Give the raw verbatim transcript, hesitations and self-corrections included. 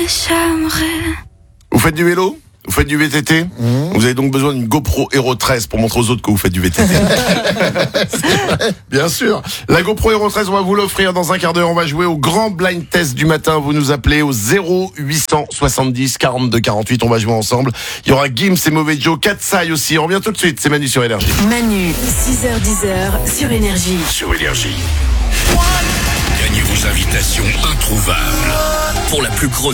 j'aimerais. Vous faites du vélo ? Vous faites du V T T ? Mmh. Vous avez donc besoin d'une GoPro Hero treize pour montrer aux autres que vous faites du V T T. Bien sûr. La GoPro Hero treize, on va vous l'offrir dans un quart d'heure. On va jouer au grand blind test du matin. Vous nous appelez au zéro huit cent soixante-dix quarante-deux quarante-huit. On va jouer ensemble. Il y aura Gims et Mauvais Joe, Katsai aussi. On revient tout de suite. C'est Manu sur Énergie. Manu, six heures dix sur Énergie. Sur Énergie. Gagnez vos invitations introuvables pour la plus grosse